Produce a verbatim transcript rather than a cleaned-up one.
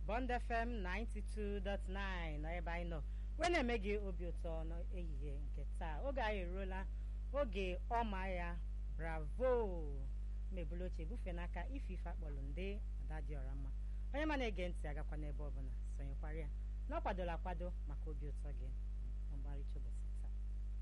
Bond F M ninety-two point nine na ebe anyị nọ wee na-eme gị obi ụtọ n'ehihie nke taa. Oge anyị eruola oge ọma ya bravo mebulu oche bufe n'aka ife ife akpọrọ ndị ada dị ọra mma. Onye ma na-ege ntị agakwa n'ebe ọbụla sonyekwara ya na ọ kwadola akwado maka obi ụtọ gị ọmarịcha ụbọchị